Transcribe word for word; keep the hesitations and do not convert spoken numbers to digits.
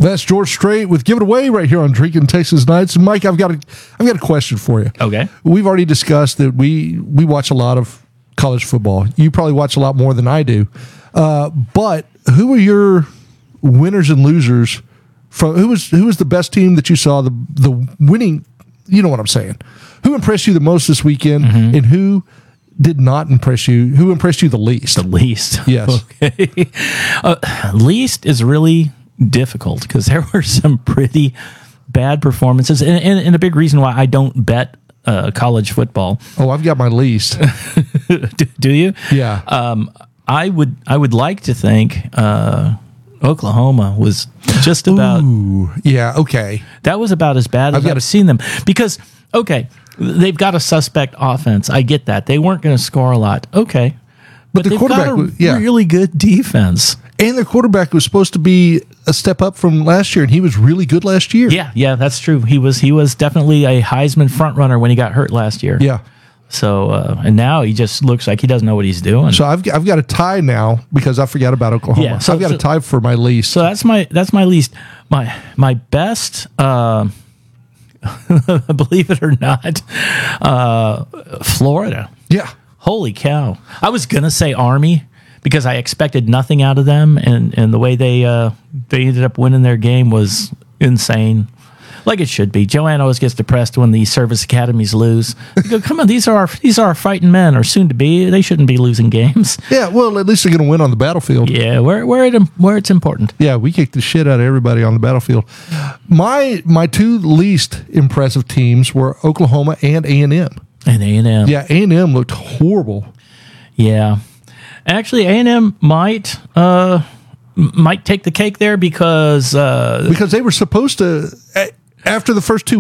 That's George Strait with Give It Away right here on Drinking Texas Nights. And Mike, I've got a, I've got a question for you. Okay. We've already discussed that we, we watch a lot of college football. You probably watch a lot more than I do. Uh, but who are your winners and losers from? Who was who was the best team that you saw? The the winning. You know what I'm saying. Who impressed you the most this weekend, mm-hmm. and who did not impress you? Who impressed you the least? The least. Yes. Okay. Uh, least is really difficult because there were some pretty bad performances, and, and, and a big reason why I don't bet uh, college football. Oh, I've got my least. do, do you? Yeah. Um, I would. I would like to think uh, Oklahoma was just about. Ooh, yeah. Okay. That was about as bad as I've, I've seen them because okay, they've got a suspect offense. I get that they weren't going to score a lot. Okay, but, but the they've quarterback, got a was, yeah. really good defense. And their quarterback was supposed to be a step up from last year, and he was really good last year. Yeah, yeah, that's true. He was he was definitely a Heisman front runner when he got hurt last year. Yeah. So uh, and now he just looks like he doesn't know what he's doing. So I've I've got a tie now because I forgot about Oklahoma. Yeah, so I've got so, a tie for my least. So that's my that's my least. My my best. Uh, believe it or not, uh, Florida. Yeah. Holy cow! I was gonna say Army, because I expected nothing out of them, and, and the way they uh, they ended up winning their game was insane, like it should be. Joanne always gets depressed when the service academies lose. They go, come on, these are our, these are our fighting men, or soon to be. They shouldn't be losing games. Yeah, well, at least they're going to win on the battlefield. Yeah, where where it where it's important. Yeah, we kicked the shit out of everybody on the battlefield. My my two least impressive teams were Oklahoma and A and M. And A and M. Yeah, A and M looked horrible. Yeah. Actually, A and M might uh, might take the cake there because uh, because they were supposed to after the first two